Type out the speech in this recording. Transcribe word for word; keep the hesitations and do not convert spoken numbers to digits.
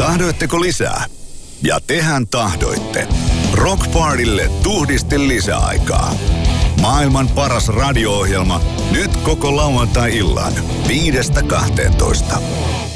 Tahdoitteko lisää? Ja tehän tahdoitte. Rock Partylle tuhdisti lisäaikaa. Maailman paras radio-ohjelma nyt koko lauantai-illan viidestä kahteentoista.